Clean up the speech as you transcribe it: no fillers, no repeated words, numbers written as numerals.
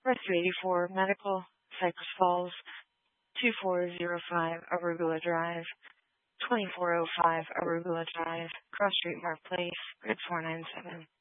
Rescue 84 Medical, Cypress Falls, 2405 Arugula Drive, 2405 Arugula Drive, Cross Street Mark Place, Grid 497.